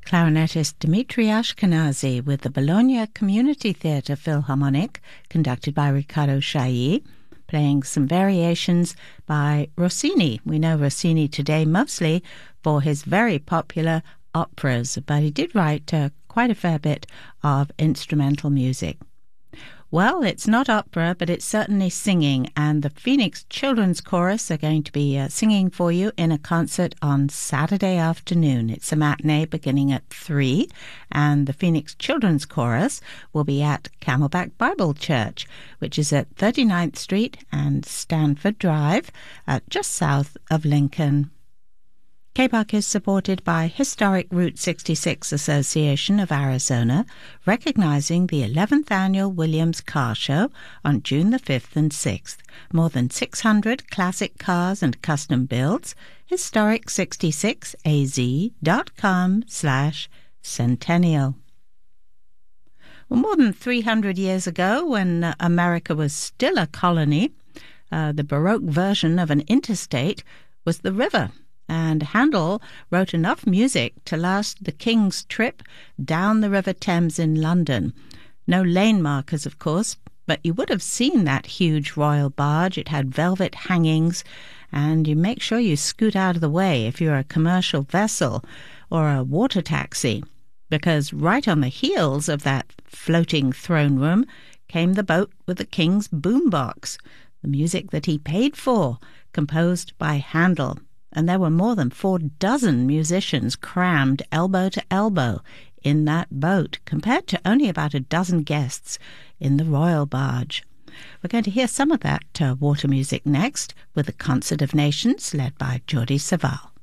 Clarinetist Dmitri Ashkenazy with the Bologna Community Theatre Philharmonic, conducted by Riccardo Chailly, playing some variations by Rossini. We know Rossini today mostly for his very popular operas, but he did write quite a fair bit of instrumental music. Well, it's not opera, but it's certainly singing, and the Phoenix Children's Chorus are going to be singing for you in a concert on Saturday afternoon. It's a matinee beginning at 3, and the Phoenix Children's Chorus will be at Camelback Bible Church, which is at 39th Street and Stanford Drive, just south of Lincoln. KBUK is supported by Historic Route 66 Association of Arizona, recognizing the 11th Annual Williams Car Show on June the 5th and 6th. More than 600 classic cars and custom builds. Historic66az.com/centennial. Well, more than 300 years ago, when America was still a colony, the Baroque version of an interstate was the river. And Handel wrote enough music to last the King's trip down the River Thames in London. No lane markers, of course, but you would have seen that huge royal barge. It had velvet hangings, and you make sure you scoot out of the way if you're a commercial vessel or a water taxi, because right on the heels of that floating throne room came the boat with the King's boombox, the music that he paid for, composed by Handel. And there were more than 4 musicians crammed elbow to elbow in that boat, compared to only about a dozen guests in the royal barge. We're going to hear some of that water music next with the Concert of Nations led by Jordi Savall.